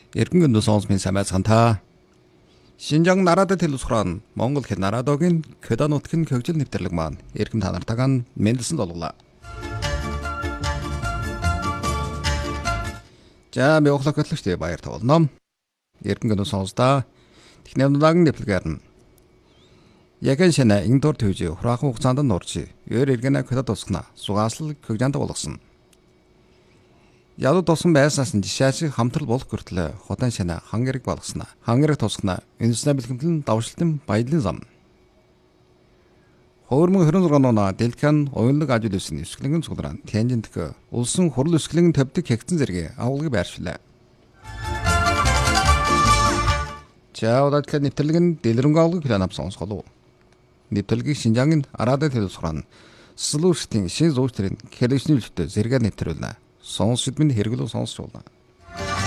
Эргэн гүн сонсмын самайцганта. Шинжаан нарадад хэлсхран Монгол хэд нарадогийн Кёда нутгийн хөгжил нэвтрэлэг маань эргэн та нартайгаа мэндэлсэн болголаа. За би оглох гэтлэгчтэй баяр тавуулна. Эргэн гүн сонстаа техникийн удаан нэвтрэлгээр нь яхан шана индор төвжи хураахан хугацаанд нурж өөр эргэнэ Кёда тусгана сугааслал хөгжаанд болгосон. Ядуу тосон байснаас нь жишээч хамтрал болох хүртэл хотон шана хан хэрэг болгосноо. Хан хэрэг тусгана. Энэснэ бэлгэмтлэн давшлтын баялын зам. 2026 оноо Дэлкан уянлаг ажил өсний өсгөлэн цуглараа Тянжинтг улсын хурал өсгөлэн тавьдаг хэгцэн зэрэг агуулгыг байршилаа. За удаадлаа нэвтрэлэг нь дэлгэрэнгүй агуулгыг планап сонсголоо. Нэвтрэлгийг Шинжаангийн Арадад хэлсхран Слуштын шин зүүчрийн хэлэвчний үлдээ зэрэг нэвтрүүлнэ. Сонсод минь хэрэглэн сонсч болно.